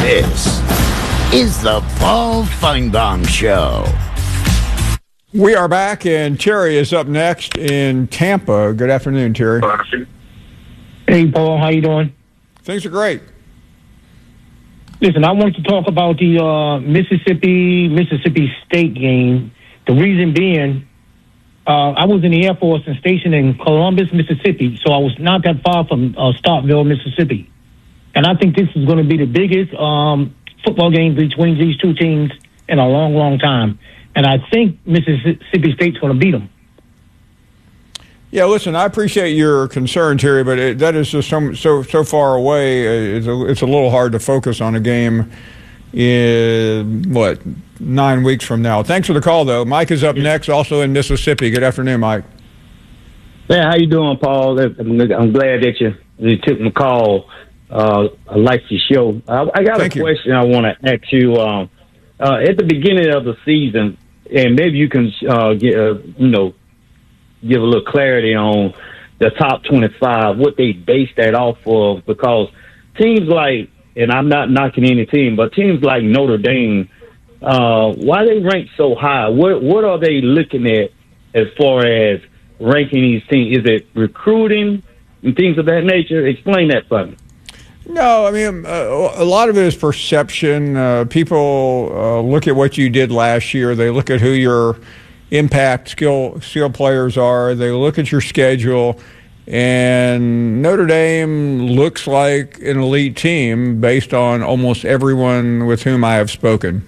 This is the Paul Feinbaum Show. We are back, and Terry is up next in Tampa. Good afternoon, Terry. Hey, Paul. How you doing? Things are great. Listen, I want to talk about the Mississippi State game. The reason being, I was in the Air Force and stationed in Columbus, Mississippi, so I was not that far from Starkville, Mississippi. And I think this is going to be the biggest football game between these two teams in a long, long time. And I think Mississippi State's going to beat them. Yeah, listen, I appreciate your concern, Terry, but that is just so far away. It's a little hard to focus on a game in, 9 weeks from now. Thanks for the call, though. Mike is up next, also in Mississippi. Good afternoon, Mike. Hey, how you doing, Paul? I'm glad that you took my call. I like your show. I got a question I want to ask you. At the beginning of the season, and maybe you can give a little clarity on the top 25, what they base that off of, because teams like, and I'm not knocking any team, but teams like Notre Dame, why they rank so high? What are they looking at as far as ranking these teams? Is it recruiting and things of that nature? Explain that for me. No, I mean, a lot of it is perception. People look at what you did last year. They look at who your impact skill players are. They look at your schedule. And Notre Dame looks like an elite team based on almost everyone with whom I have spoken.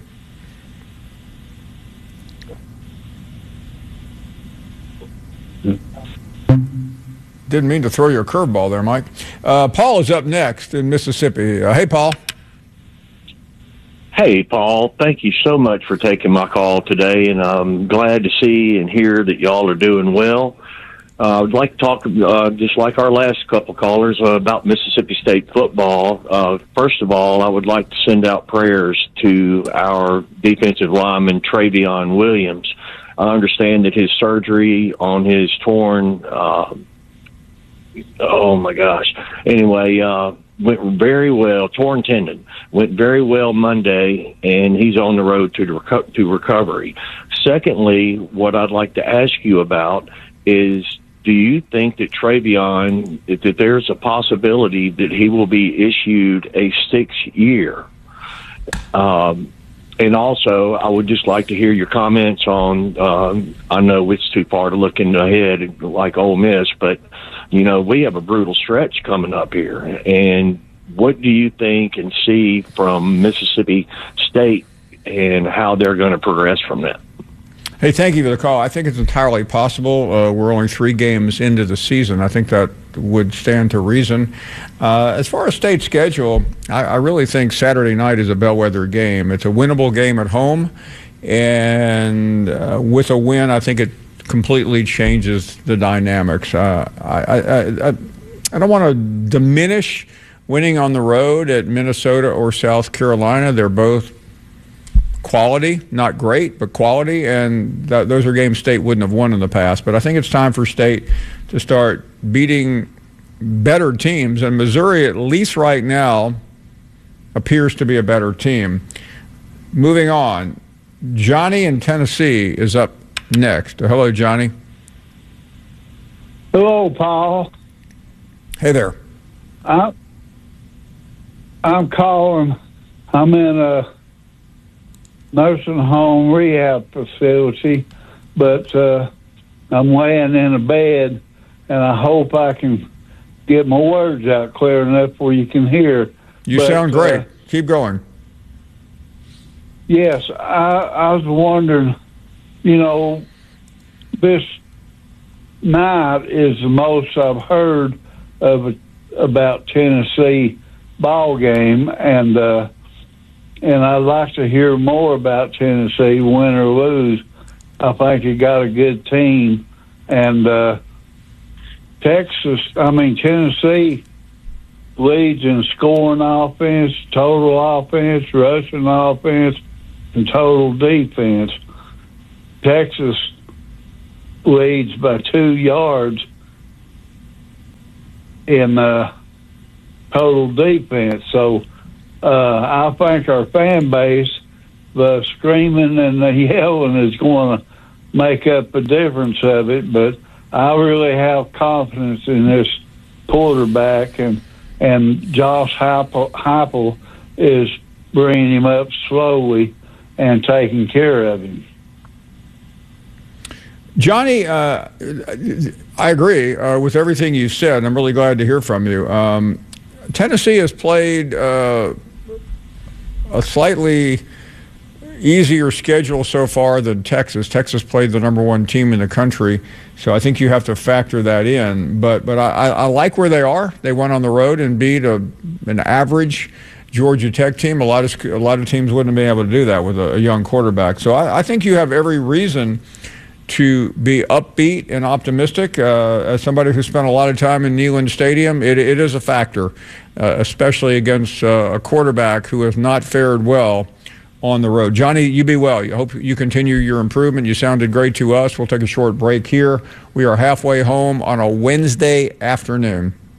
Didn't mean to throw you a curveball there, Mike. Paul is up next in Mississippi. Hey, Paul. Hey, Paul. Thank you so much for taking my call today, and I'm glad to see and hear that y'all are doing well. I would like to talk, just like our last couple callers, about Mississippi State football. First of all, I would like to send out prayers to our defensive lineman, Travion Williams. I understand that his surgery on his torn went very well. Torn tendon went very well Monday, and he's on the road to recovery. Secondly, what I'd like to ask you about is, do you think that Travion, that there's a possibility that he will be issued a 6-year? And also, I would just like to hear your comments on, I know it's too far to look ahead like Ole Miss, but, we have a brutal stretch coming up here. And what do you think and see from Mississippi State and how they're going to progress from that? Hey, thank you for the call. I think it's entirely possible. We're only 3 games into the season. I think that would stand to reason. As far as State schedule, I really think Saturday night is a bellwether game. It's a winnable game at home, and with a win, I think it completely changes the dynamics. I don't want to diminish winning on the road at Minnesota or South Carolina. They're both quality, not great, but quality, and those are games State wouldn't have won in the past. But I think it's time for State to start beating better teams, and Missouri, at least right now, appears to be a better team. Moving on, Johnny in Tennessee is up next. Hello, Johnny. Hello, Paul. Hey there. I'm calling. I'm in a nursing home rehab facility, but I'm laying in a bed, and I hope I can get my words out clear enough where you can hear. You sound great. Keep going. Yes, I was wondering, this night is the most I've heard of about Tennessee ball game, and I'd like to hear more about Tennessee, win or lose. I think you got a good team, and Tennessee leads in scoring offense, total offense, rushing offense, and total defense. Texas leads by 2 yards in total defense. So I think our fan base, the screaming and the yelling is going to make up a difference of it, but I really have confidence in this quarterback, and Josh Heupel is bringing him up slowly and taking care of him. Johnny, I agree with everything you said. I'm really glad to hear from you. Tennessee has played a slightly easier schedule so far than Texas. Texas played the #1 team in the country, so I think you have to factor that in. But I like where they are. They went on the road and beat an average Georgia Tech team. A lot of teams wouldn't have been able to do that with a young quarterback. So I think you have every reason to be upbeat and optimistic. As somebody who spent a lot of time in Neyland Stadium, it is a factor, especially against a quarterback who has not fared well on the road. Johnny, you be well. I hope you continue your improvement. You sounded great to us. We'll take a short break here. We are halfway home on a Wednesday afternoon.